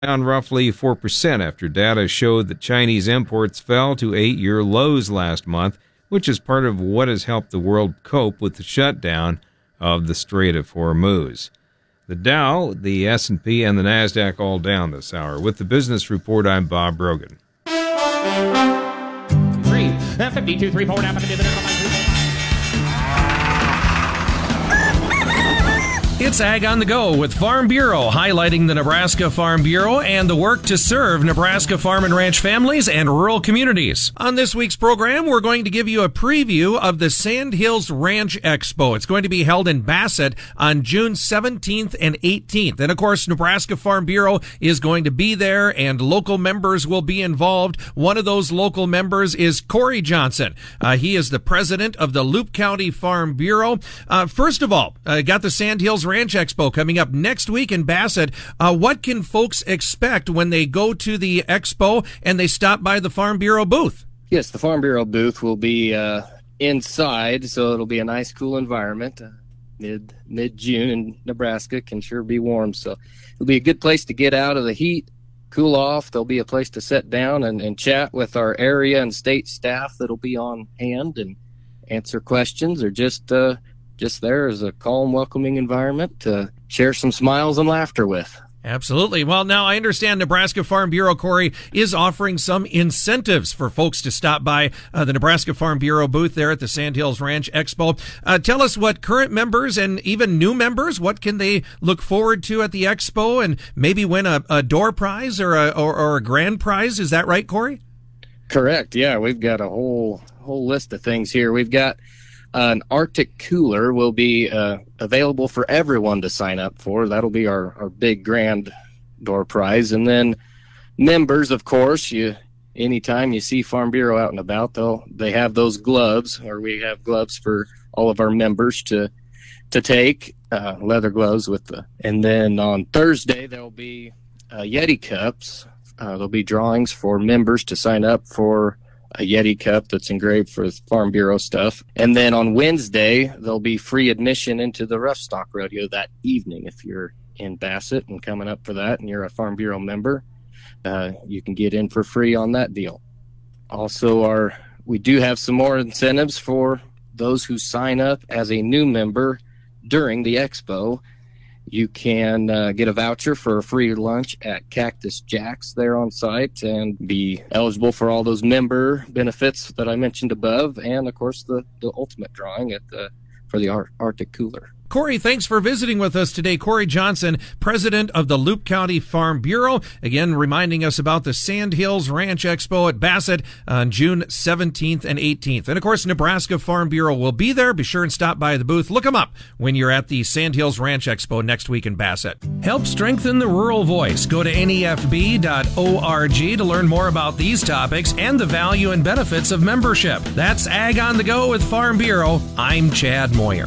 down roughly 4% after data showed that Chinese imports fell to 8-year lows last month, which is part of what has helped the world cope with the shutdown of the Strait of Hormuz. The Dow, the S&P, and the NASDAQ all down this hour. With the Business Report, I'm Bob Brogan. 52, 3, 4, now, It's Ag on the Go with Farm Bureau, highlighting the Nebraska Farm Bureau and the work to serve Nebraska farm and ranch families and rural communities. On this week's program, we're going to give you a preview of the Sandhills Ranch Expo. It's going to be held in Bassett on June 17th and 18th. And of course, Nebraska Farm Bureau is going to be there and local members will be involved. One of those local members is Corey Johnson. He is the president of the Loup County Farm Bureau. First of all, got the Sandhills Ranch Expo coming up next week in Bassett. What can folks expect when they go to the expo and they stop by the Farm Bureau booth? Yes, the Farm Bureau booth will be inside, so it'll be a nice, cool environment. Mid-June in Nebraska can sure be warm, so it'll be a good place to get out of the heat, cool off. There'll be a place to sit down and chat with our area and state staff that'll be on hand and answer questions, or just there as a calm, welcoming environment to share some smiles and laughter with. Absolutely. Well, now I understand Nebraska Farm Bureau, Corey, is offering some incentives for folks to stop by the Nebraska Farm Bureau booth there at the Sandhills Ranch Expo. Tell us what current members and even new members, what can they look forward to at the expo and maybe win a door prize or a grand prize? Is that right, Corey? Correct. Yeah, we've got a whole list of things here. We've got an Arctic cooler will be available for everyone to sign up for. That'll be our big grand door prize. And then members, of course, anytime you see Farm Bureau out and about, they have those gloves, or we have gloves for all of our members to take, leather gloves and then on Thursday there'll be Yeti cups. There'll be drawings for members to sign up for a Yeti cup that's engraved for Farm Bureau stuff. And then on Wednesday, there'll be free admission into the Rough Stock Rodeo that evening. If you're in Bassett and coming up for that and you're a Farm Bureau member, you can get in for free on that deal. Also, we do have some more incentives for those who sign up as a new member during the expo. You can get a voucher for a free lunch at Cactus Jack's there on site and be eligible for all those member benefits that I mentioned above, and of course the ultimate drawing for the Arctic cooler. Corey, thanks for visiting with us today. Corey Johnson, president of the Loup County Farm Bureau, again reminding us about the Sandhills Ranch Expo at Bassett on June 17th and 18th. And of course, Nebraska Farm Bureau will be there. Be sure and stop by the booth. Look them up when you're at the Sandhills Ranch Expo next week in Bassett. Help strengthen the rural voice. Go to nefb.org to learn more about these topics and the value and benefits of membership. That's Ag on the Go with Farm Bureau. I'm Chad Moyer.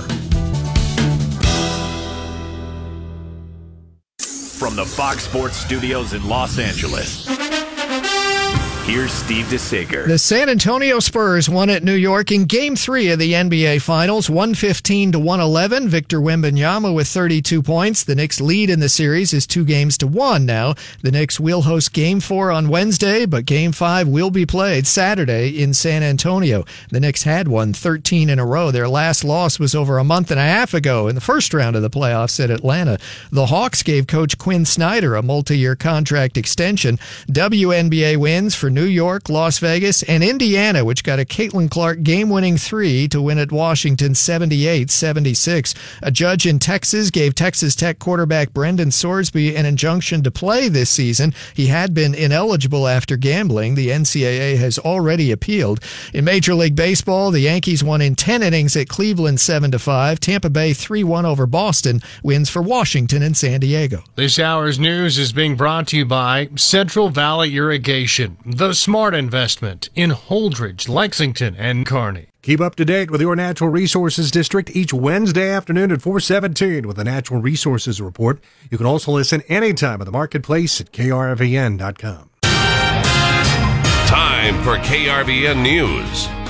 From the Fox Sports Studios in Los Angeles, here's Steve DeSager. The San Antonio Spurs won at New York in Game 3 of the NBA Finals, 115-111. Victor Wembanyama with 32 points. The Knicks' lead in the series is 2-1 now. The Knicks will host Game 4 on Wednesday, but Game 5 will be played Saturday in San Antonio. The Knicks had won 13 in a row. Their last loss was over a month and a half ago in the first round of the playoffs at Atlanta. The Hawks gave coach Quinn Snyder a multi-year contract extension. WNBA wins for New York, Las Vegas, and Indiana, which got a Caitlin Clark game-winning 3 to win at Washington 78-76. A judge in Texas gave Texas Tech quarterback Brendan Sorsby an injunction to play this season. He had been ineligible after gambling. The NCAA has already appealed. In Major League Baseball, the Yankees won in 10 innings at Cleveland 7-5. Tampa Bay 3-1 over Boston. Wins for Washington and San Diego. This hour's news is being brought to you by Central Valley Irrigation, the smart investment in Holdridge, Lexington, and Kearney. Keep up to date with your Natural Resources District each Wednesday afternoon at 4:17 with the Natural Resources Report. You can also listen anytime at the marketplace at krvn.com. Time for KRVN News.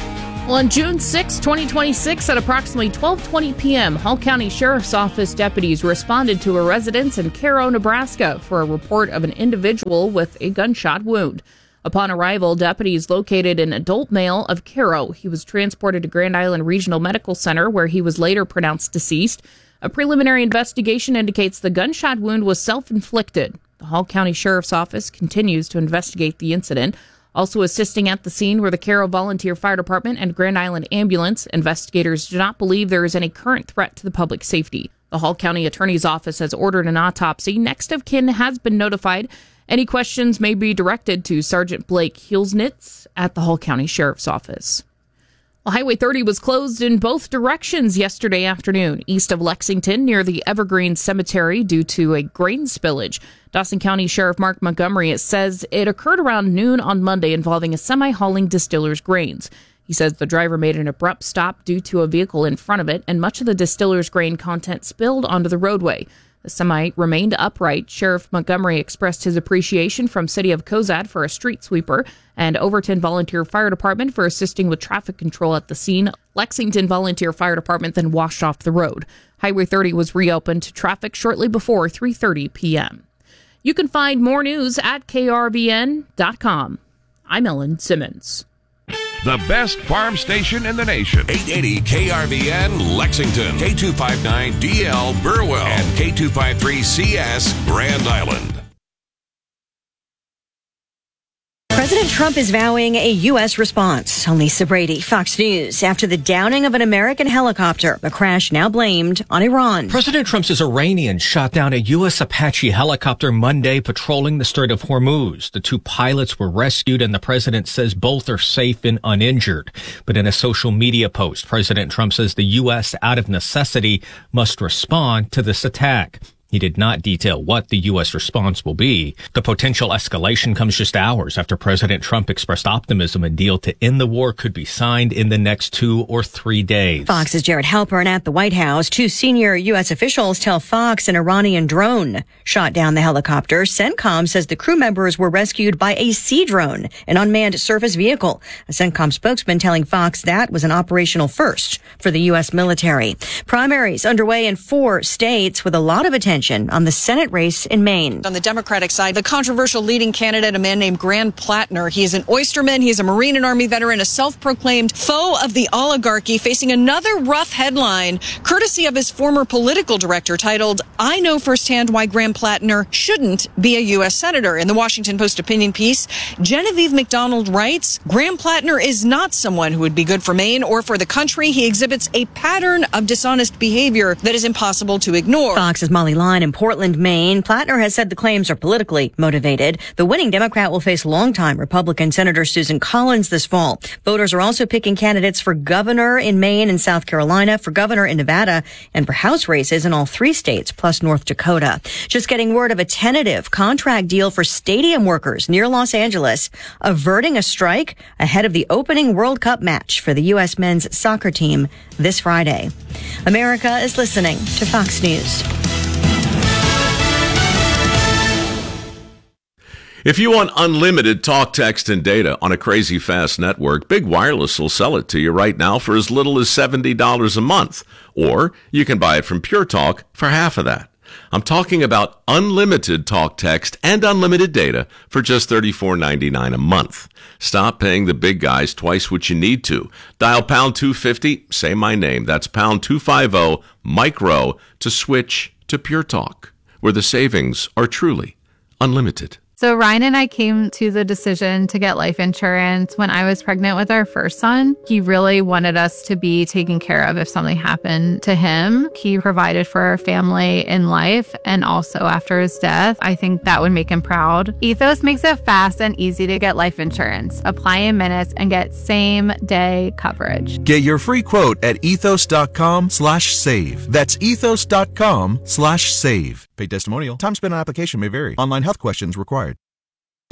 Well, on June 6, 2026, at approximately 12:20 p.m., Hall County Sheriff's Office deputies responded to a residence in Cairo, Nebraska, for a report of an individual with a gunshot wound. Upon arrival, deputies located an adult male of Cairo. He was transported to Grand Island Regional Medical Center, where he was later pronounced deceased. A preliminary investigation indicates the gunshot wound was self-inflicted. The Hall County Sheriff's Office continues to investigate the incident. Also assisting at the scene were the Cairo Volunteer Fire Department and Grand Island Ambulance. Investigators do not believe there is any current threat to the public safety. The Hall County Attorney's Office has ordered an autopsy. Next of kin has been notified. Any questions may be directed to Sergeant Blake Hulsnitz at the Hall County Sheriff's Office. Well, Highway 30 was closed in both directions yesterday afternoon, east of Lexington near the Evergreen Cemetery due to a grain spillage. Dawson County Sheriff Mark Montgomery says it occurred around noon on Monday involving a semi hauling distiller's grains. He says the driver made an abrupt stop due to a vehicle in front of it, and much of the distiller's grain content spilled onto the roadway. The semi remained upright. Sheriff Montgomery expressed his appreciation from City of Cozad for a street sweeper and Overton Volunteer Fire Department for assisting with traffic control at the scene. Lexington Volunteer Fire Department then washed off the road. Highway 30 was reopened to traffic shortly before 3:30 p.m. You can find more news at krvn.com. I'm Ellen Simmons. The best farm station in the nation. 880 KRVN Lexington, K259DL Burwell, and K253CS Grand Island. President Trump is vowing a U.S. response. I'm Lisa Brady, Fox News. After the downing of an American helicopter, a crash now blamed on Iran. President Trump's Iranians shot down a U.S. Apache helicopter Monday patrolling the Strait of Hormuz. The two pilots were rescued, and the president says both are safe and uninjured. But in a social media post, President Trump says the U.S., out of necessity, must respond to this attack. He did not detail what the U.S. response will be. The potential escalation comes just hours after President Trump expressed optimism a deal to end the war could be signed in the next 2 or 3 days. Fox's Jared Halpern at the White House. 2 senior U.S. officials tell Fox an Iranian drone shot down the helicopter. CENTCOM says the crew members were rescued by a Sea drone, an unmanned surface vehicle. A CENTCOM spokesman telling Fox that was an operational first for the U.S. military. Primaries underway in 4 states with a lot of attention on the Senate race in Maine. On the Democratic side, the controversial leading candidate, a man named Grant Plattner. He is an oysterman. He is a Marine and Army veteran, a self-proclaimed foe of the oligarchy, facing another rough headline, courtesy of his former political director, titled, "I know firsthand why Grant Plattner shouldn't be a U.S. Senator." In the Washington Post opinion piece, Genevieve McDonald writes, Grant Plattner is not someone who would be good for Maine or for the country. He exhibits a pattern of dishonest behavior that is impossible to ignore. Fox's Molly Line in Portland, Maine. Plattner has said the claims are politically motivated. The winning Democrat will face longtime Republican Senator Susan Collins this fall. Voters are also picking candidates for governor in Maine and South Carolina, for governor in Nevada, and for House races in all 3 states, plus North Dakota. Just getting word of a tentative contract deal for stadium workers near Los Angeles, averting a strike ahead of the opening World Cup match for the U.S. men's soccer team this Friday. America is listening to Fox News. If you want unlimited talk, text, and data on a crazy fast network, Big Wireless will sell it to you right now for as little as $70 a month. Or you can buy it from Pure Talk for half of that. I'm talking about unlimited talk, text, and unlimited data for just $34.99 a month. Stop paying the big guys twice what you need to. Dial pound 250, say my name. That's pound 250 micro to switch to Pure Talk, where the savings are truly unlimited. So Ryan and I came to the decision to get life insurance when I was pregnant with our first son. He really wanted us to be taken care of if something happened to him. He provided for our family in life and also after his death. I think that would make him proud. Ethos makes it fast and easy to get life insurance. Apply in minutes and get same-day coverage. Get your free quote at ethos.com/save. That's ethos.com/save. Paid testimonial. Time spent on application may vary. Online health questions required.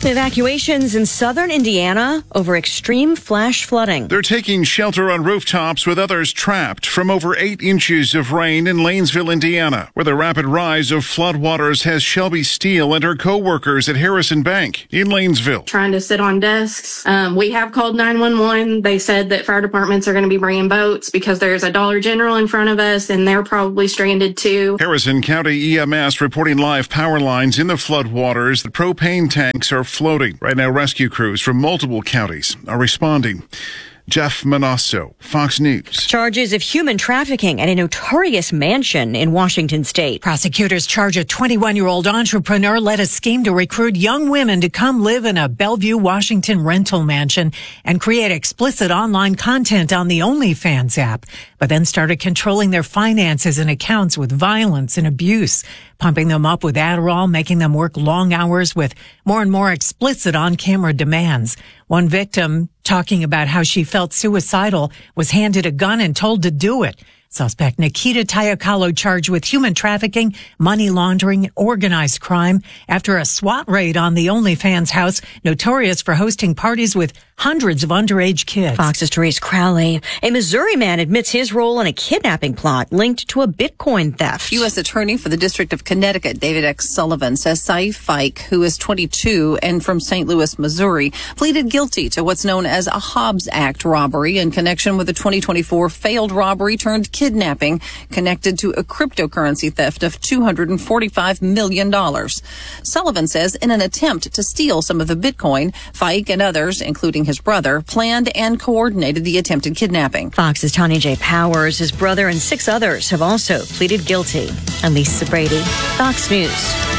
Evacuations in southern Indiana over extreme flash flooding. They're taking shelter on rooftops with others trapped from over 8 inches of rain in Lanesville, Indiana, where the rapid rise of floodwaters has Shelby Steele and her co-workers at Harrison Bank in Lanesville. Trying to sit on desks. We have called 911. They said that fire departments are going to be bringing boats because there's a Dollar General in front of us and they're probably stranded too. Harrison County EMS reporting live power lines in the floodwaters. The propane tanks are floating. Right now, rescue crews from multiple counties are responding. Jeff Manasso, Fox News. Charges of human trafficking at a notorious mansion in Washington state. Prosecutors charge a 21-year-old entrepreneur led a scheme to recruit young women to come live in a Bellevue, Washington rental mansion and create explicit online content on the OnlyFans app, but then started controlling their finances and accounts with violence and abuse, pumping them up with Adderall, making them work long hours with more and more explicit on-camera demands. One victim, talking about how she felt suicidal, was handed a gun and told to do it. Suspect Nikita Tayakalo charged with human trafficking, money laundering, and organized crime after a SWAT raid on the OnlyFans house, notorious for hosting parties with hundreds of underage kids. Fox's Therese Crowley. A Missouri man admits his role in a kidnapping plot linked to a Bitcoin theft. U.S. Attorney for the District of Connecticut, David X. Sullivan, says Saif Fike, who is 22 and from St. Louis, Missouri, pleaded guilty to what's known as a Hobbs Act robbery in connection with the 2024 failed robbery turned kidnapping connected to a cryptocurrency theft of $245 million. Sullivan says in an attempt to steal some of the Bitcoin, Fike and others, including his brother, planned and coordinated the attempted kidnapping. Fox's Tanya J. Powers, his brother, and 6 others have also pleaded guilty. I'm Lisa Brady, Fox News.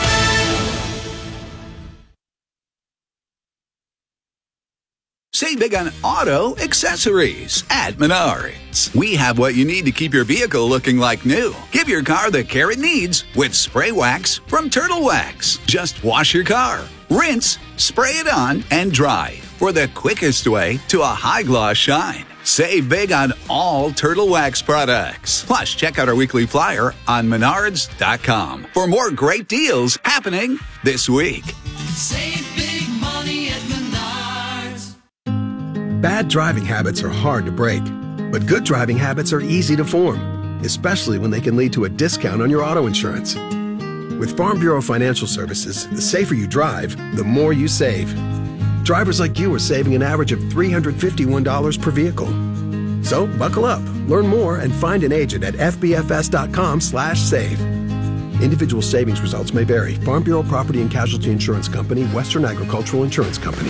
Save big on auto accessories at Menards. We have what you need to keep your vehicle looking like new. Give your car the care it needs with spray wax from Turtle Wax. Just wash your car, rinse, spray it on, and dry for the quickest way to a high-gloss shine. Save big on all Turtle Wax products. Plus, check out our weekly flyer on Menards.com for more great deals happening this week. Save big money at Menards. Bad driving habits are hard to break, but good driving habits are easy to form, especially when they can lead to a discount on your auto insurance. With Farm Bureau Financial Services, the safer you drive, the more you save. Drivers like you are saving an average of $351 per vehicle. So buckle up, learn more, and find an agent at fbfs.com/save. Individual savings results may vary. Farm Bureau Property and Casualty Insurance Company, Western Agricultural Insurance Company.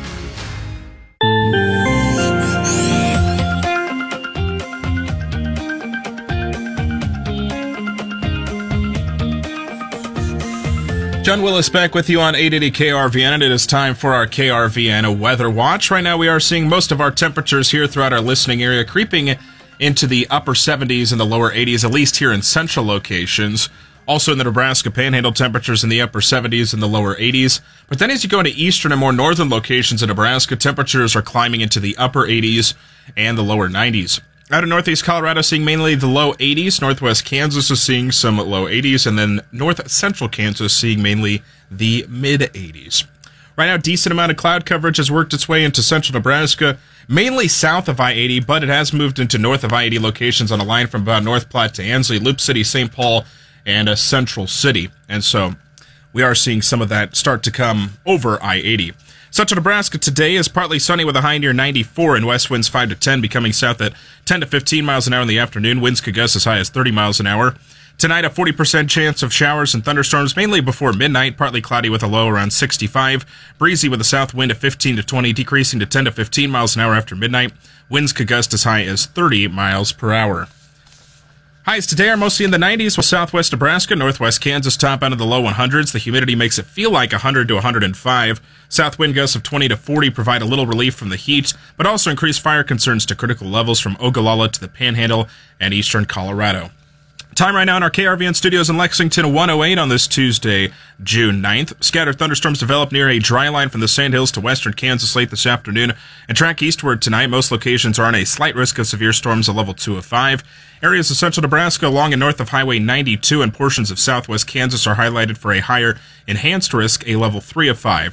John Willis back with you on 880 KRVN, and it is time for our KRVN Weather Watch. Right now we are seeing most of our temperatures here throughout our listening area creeping into the upper 70s and the lower 80s, at least here in central locations. Also in the Nebraska Panhandle, temperatures in the upper 70s and the lower 80s. But then as you go into eastern and more northern locations in Nebraska, temperatures are climbing into the upper 80s and the lower 90s. Out of northeast Colorado, seeing mainly the low 80s. Northwest Kansas is seeing some low 80s. And then north central Kansas seeing mainly the mid 80s. Right now, decent amount of cloud coverage has worked its way into central Nebraska, mainly south of I-80, but it has moved into north of I-80 locations on a line from about North Platte to Ansley, Loop City, St. Paul, and a Central City. And so we are seeing some of that start to come over I-80. Central Nebraska today is partly sunny with a high near 94 and west winds 5 to 10, becoming south at 10 to 15 miles an hour in the afternoon. Winds could gust as high as 30 miles an hour. Tonight, a 40% chance of showers and thunderstorms, mainly before midnight. Partly cloudy with a low around 65. Breezy with a south wind of 15 to 20, decreasing to 10 to 15 miles an hour after midnight. Winds could gust as high as 30 miles per hour. Highs today are mostly in the 90s with southwest Nebraska, northwest Kansas top out of the low 100s. The humidity makes it feel like 100 to 105. South wind gusts of 20 to 40 provide a little relief from the heat, but also increase fire concerns to critical levels from Ogallala to the Panhandle and eastern Colorado. Time right now in our KRVN studios in Lexington, 108 on this Tuesday, June 9th. Scattered thunderstorms develop near a dry line from the Sandhills to western Kansas late this afternoon and track eastward tonight. Most locations are on a slight risk of severe storms, a level 2 of 5. Areas of central Nebraska along and north of Highway 92 and portions of southwest Kansas are highlighted for a higher enhanced risk, a level 3 of 5.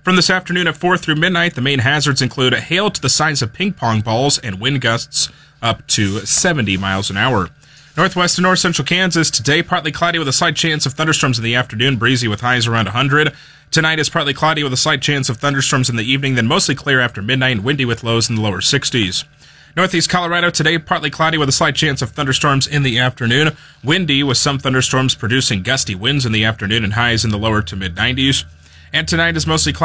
From this afternoon at 4 through midnight, the main hazards include hail to the size of ping pong balls and wind gusts up to 70 miles an hour. Northwest and north central Kansas, today partly cloudy with a slight chance of thunderstorms in the afternoon, breezy with highs around 100. Tonight is partly cloudy with a slight chance of thunderstorms in the evening, then mostly clear after midnight and windy with lows in the lower 60s. Northeast Colorado, today partly cloudy with a slight chance of thunderstorms in the afternoon, windy with some thunderstorms producing gusty winds in the afternoon and highs in the lower to mid 90s. And tonight is mostly cloudy